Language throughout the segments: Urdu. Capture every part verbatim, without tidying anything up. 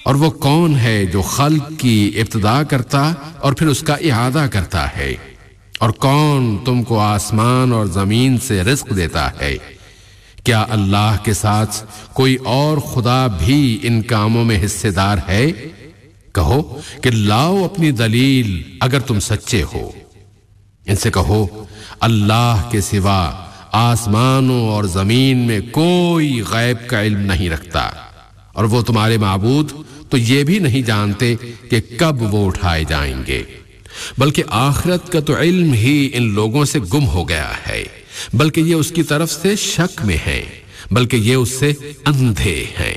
اور وہ کون ہے جو خلق کی ابتدا کرتا اور پھر اس کا اعادہ کرتا ہے؟ اور کون تم کو آسمان اور زمین سے رزق دیتا ہے؟ کیا اللہ کے ساتھ کوئی اور خدا بھی ان کاموں میں حصے دار ہے؟ کہو کہ لاؤ اپنی دلیل اگر تم سچے ہو۔ ان سے کہو اللہ کے سوا آسمانوں اور زمین میں کوئی غیب کا علم نہیں رکھتا، اور وہ تمہارے معبود تو یہ بھی نہیں جانتے کہ کب وہ اٹھائے جائیں گے، بلکہ آخرت کا تو علم ہی ان لوگوں سے گم ہو گیا ہے، بلکہ یہ اس کی طرف سے شک میں ہیں، بلکہ یہ اس سے اندھے ہیں۔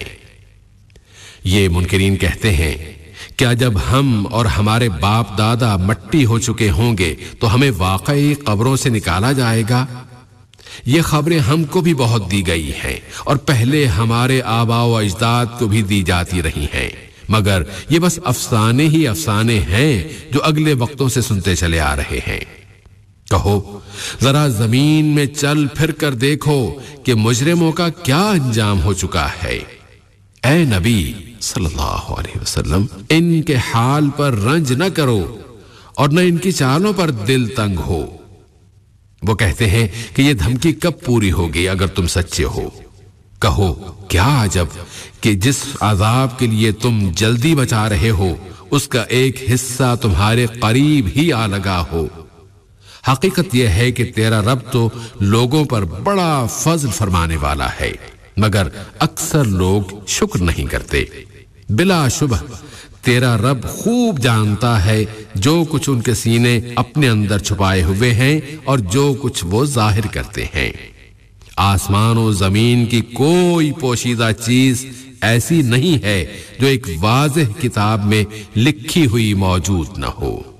یہ منکرین کہتے ہیں کیا جب ہم اور ہمارے باپ دادا مٹی ہو چکے ہوں گے تو ہمیں واقعی قبروں سے نکالا جائے گا؟ یہ خبریں ہم کو بھی بہت دی گئی ہیں، اور پہلے ہمارے آباء و اجداد کو بھی دی جاتی رہی ہیں، مگر یہ بس افسانے ہی افسانے ہیں جو اگلے وقتوں سے سنتے چلے آ رہے ہیں۔ کہو ذرا زمین میں چل پھر کر دیکھو کہ مجرموں کا کیا انجام ہو چکا ہے۔ اے نبی صلی اللہ علیہ وسلم، ان کے حال پر رنج نہ کرو اور نہ ان کی چالوں پر دل تنگ ہو۔ وہ کہتے ہیں کہ یہ دھمکی کب پوری ہوگی اگر تم سچے ہو۔ کہو کیا عجب کہ جس عذاب کے لیے تم جلدی بچا رہے ہو اس کا ایک حصہ تمہارے قریب ہی آ لگا ہو۔ حقیقت یہ ہے کہ تیرا رب تو لوگوں پر بڑا فضل فرمانے والا ہے، مگر اکثر لوگ شکر نہیں کرتے۔ بلا شبہ تیرا رب خوب جانتا ہے جو کچھ ان کے سینے اپنے اندر چھپائے ہوئے ہیں اور جو کچھ وہ ظاہر کرتے ہیں۔ آسمان و زمین کی کوئی پوشیدہ چیز ایسی نہیں ہے جو ایک واضح کتاب میں لکھی ہوئی موجود نہ ہو۔